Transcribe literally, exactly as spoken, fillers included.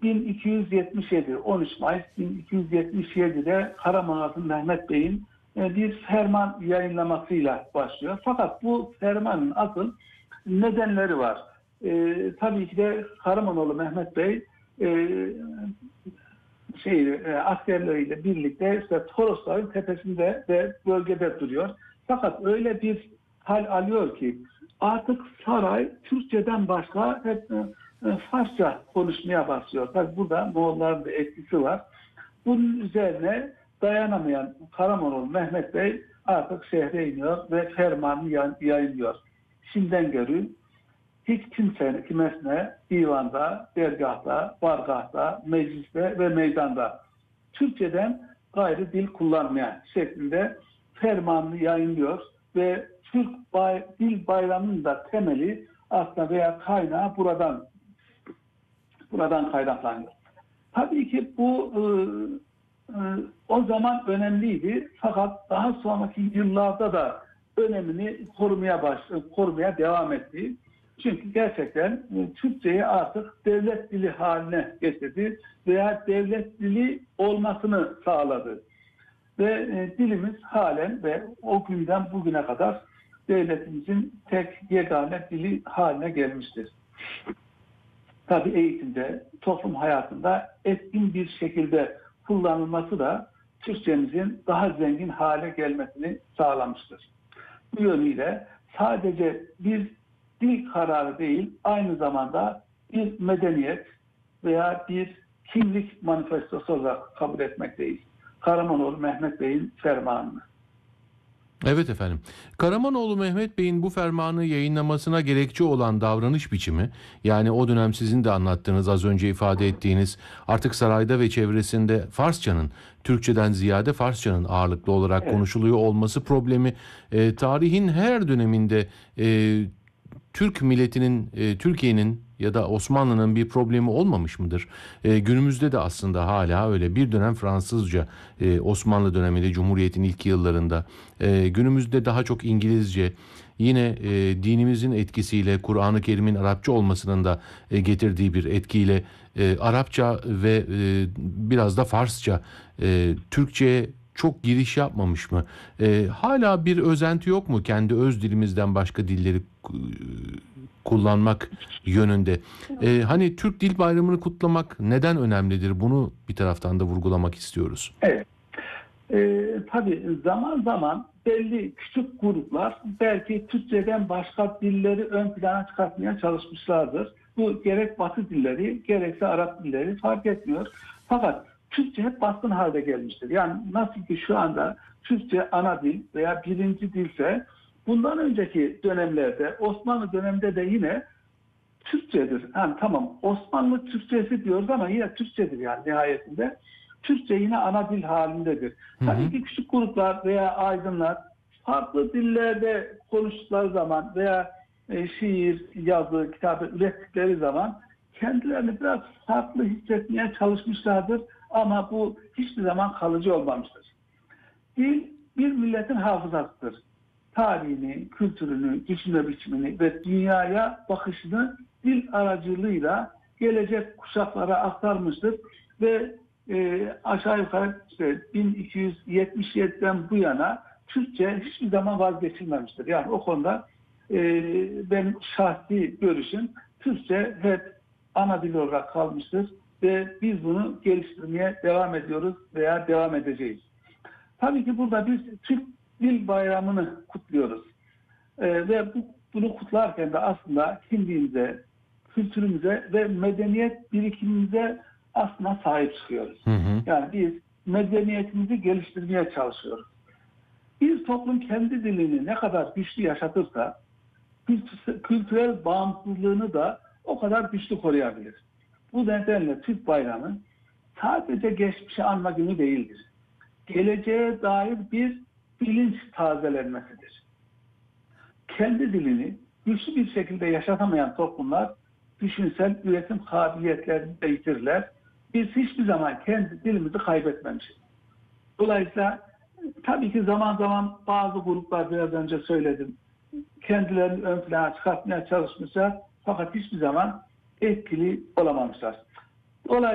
bin iki yüz yetmiş yedi, on üç Mayıs bin iki yüz yetmiş yedi'de Karamanlı Mehmet Bey'in e, bir ferman yayınlamasıyla başlıyor. Fakat bu fermanın asıl nedenleri var. E, tabii ki de Karamanoğlu Mehmet Bey e, şey, e, askerleriyle birlikte işte Torosların tepesinde ve bölgede duruyor. Fakat öyle bir hal alıyor ki artık saray Türkçeden başka hep e, Farsça konuşmaya başlıyor. Tabii burada Moğolların da etkisi var. Bunun üzerine dayanamayan Karamanoğlu Mehmet Bey artık şehre iniyor ve fermanını yayınlıyor. Şimdiden görün, hiç kimsenin kimesine divanda, dergahta, bargahta, mecliste ve meydanda Türkçeden gayrı dil kullanmayan şeklinde fermanını yayınlıyor ve Türk bay, Dil Bayramı'nın da temeli aslında veya kaynağı buradan buradan kaynaklanıyor. Tabii ki bu e, e, o zaman önemliydi, fakat daha sonraki yıllarda da önemini korumaya başladı, korumaya devam etti. Çünkü gerçekten e, Türkçeyi artık devlet dili haline getirdi veya devlet dili olmasını sağladı. Ve e, dilimiz halen ve o günden bugüne kadar devletimizin tek yegane dili haline gelmiştir. Tabii eğitimde, toplum hayatında etkin bir şekilde kullanılması da Türkçemizin daha zengin hale gelmesini sağlamıştır. Bu yönüyle sadece bir dil kararı değil, aynı zamanda bir medeniyet veya bir kimlik manifestosu olarak kabul etmekteyiz. Karamanoğlu Mehmet Bey'in fermanını. Evet efendim. Karamanoğlu Mehmet Bey'in bu fermanı yayınlamasına gerekçe olan davranış biçimi, yani o dönem sizin de anlattığınız, az önce ifade ettiğiniz, artık sarayda ve çevresinde Farsçanın, Türkçeden ziyade Farsçanın ağırlıklı olarak Evet. konuşuluyor olması problemi, e, tarihin her döneminde e, Türk milletinin, e, Türkiye'nin ya da Osmanlı'nın bir problemi olmamış mıdır? E, günümüzde de aslında hala öyle. Bir dönem Fransızca, e, Osmanlı döneminde, Cumhuriyet'in ilk yıllarında, e, günümüzde daha çok İngilizce, yine e, dinimizin etkisiyle, Kur'an-ı Kerim'in Arapça olmasının da e, getirdiği bir etkiyle e, Arapça ve e, biraz da Farsça, e, Türkçe'ye çok giriş yapmamış mı? E, hala bir özenti yok mu kendi öz dilimizden başka dilleri e, kullanmak yönünde? E, hani Türk Dil Bayramı'nı kutlamak neden önemlidir? Bunu bir taraftan da vurgulamak istiyoruz. Evet. Ee, tabii zaman zaman belli küçük gruplar belki Türkçeden başka dilleri ön plana çıkartmaya çalışmışlardır. Bu gerek Batı dilleri gerekse Arap dilleri fark etmiyor. Fakat Türkçe hep baskın halde gelmiştir. Yani nasıl ki şu anda Türkçe ana dil veya birinci dilse, bundan önceki dönemlerde, Osmanlı döneminde de yine Türkçedir. Yani tamam, Osmanlı Türkçesi diyoruz ama yine Türkçedir yani nihayetinde. Türkçe yine ana dil halindedir. Hı hı. Tabii ki küçük gruplar veya aydınlar farklı dillerde konuştukları zaman veya e, şiir, yazı, kitabı ürettikleri zaman kendilerini biraz farklı hissetmeye çalışmışlardır ama bu hiçbir zaman kalıcı olmamıştır. Dil bir milletin hafızasıdır. Tarihini, kültürünü, düşünme biçimini ve dünyaya bakışını dil aracılığıyla gelecek kuşaklara aktarmıştır ve e, aşağı yukarı işte bin iki yüz yetmiş yedi'den bu yana Türkçe hiçbir zaman vazgeçilmemiştir. Yani o konuda e, benim şahsi görüşüm, Türkçe hep ana dil olarak kalmıştır ve biz bunu geliştirmeye devam ediyoruz veya devam edeceğiz. Tabii ki burada biz Türk Dil Bayramı'nı kutluyoruz. Ee, ve bu, bunu kutlarken de aslında kimliğimize, kültürümüze ve medeniyet birikimimize aslında sahip çıkıyoruz. Hı hı. Yani biz medeniyetimizi geliştirmeye çalışıyoruz. Bir toplum kendi dilini ne kadar güçlü yaşatırsa kültürel bağımsızlığını da o kadar güçlü koruyabilir. Bu nedenle Türk Bayramı sadece geçmişi anma günü değildir. Geleceğe dair bir bilinç tazelenmesidir. Kendi dilini güçlü bir şekilde yaşatamayan toplumlar düşünsel üretim kabiliyetlerini de yitirirler. Biz hiçbir zaman kendi dilimizi kaybetmemişiz. Dolayısıyla tabii ki zaman zaman bazı gruplar, biraz önce söyledim, kendilerini ön plana çıkartmaya çalışmışlar fakat hiçbir zaman etkili olamamışlar. Dolayısıyla